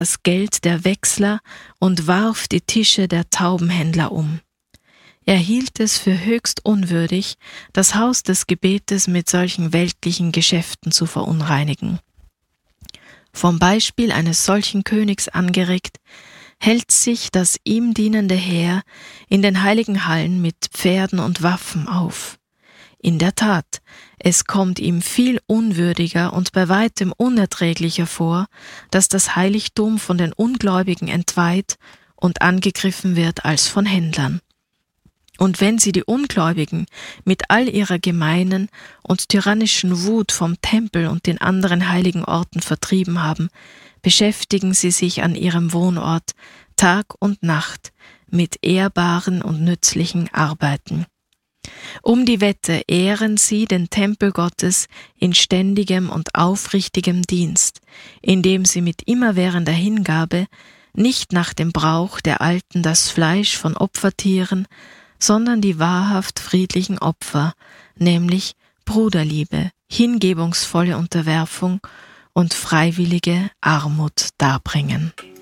das Geld der Wechsler und warf die Tische der Taubenhändler um. Er hielt es für höchst unwürdig, das Haus des Gebetes mit solchen weltlichen Geschäften zu verunreinigen. Vom Beispiel eines solchen Königs angeregt, hält sich das ihm dienende Heer in den heiligen Hallen mit Pferden und Waffen auf. In der Tat, es kommt ihm viel unwürdiger und bei weitem unerträglicher vor, dass das Heiligtum von den Ungläubigen entweiht und angegriffen wird als von Händlern. Und wenn sie die Ungläubigen mit all ihrer gemeinen und tyrannischen Wut vom Tempel und den anderen heiligen Orten vertrieben haben, beschäftigen sie sich an ihrem Wohnort Tag und Nacht mit ehrbaren und nützlichen Arbeiten. Um die Wette ehren sie den Tempel Gottes in ständigem und aufrichtigem Dienst, indem sie mit immerwährender Hingabe nicht nach dem Brauch der Alten das Fleisch von Opfertieren, sondern die wahrhaft friedlichen Opfer, nämlich Bruderliebe, hingebungsvolle Unterwerfung und freiwillige Armut darbringen.